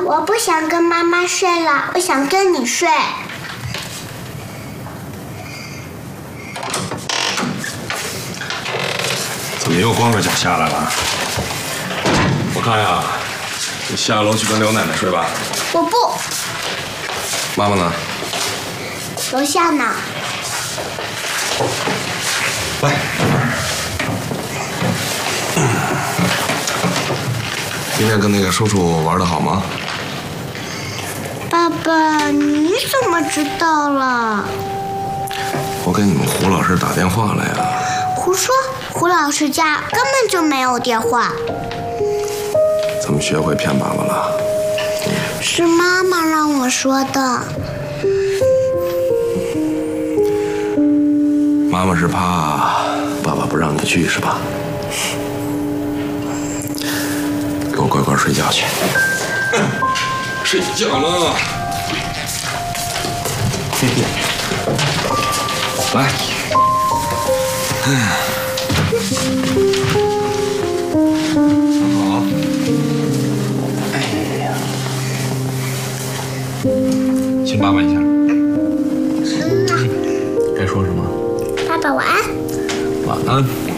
我不想跟妈妈睡了，我想跟你睡。 怎么又光着脚下来了？我看呀，你下楼去跟刘奶奶睡吧。 我不。 妈妈呢？ 楼下呢。 来。今天跟那个叔叔玩得好吗？ 爸爸，你怎么知道了？ 我给你们胡老师打电话了呀。 胡说，胡老师家根本就没有电话。 怎么学会骗爸爸了？ 是妈妈让我说的。 妈妈是怕爸爸不让你去是吧？给我乖乖睡觉去。睡觉了。来。躺好。哎呀，亲爸爸一下。该说什么？ 爸爸晚安。 晚安。